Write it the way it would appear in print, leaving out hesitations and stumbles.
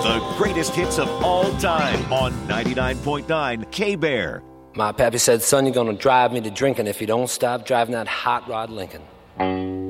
The greatest hits of all time on 99.9 K-Bear. My pappy said, son, you're going to drive me to drinking if you don't stop driving that hot rod Lincoln.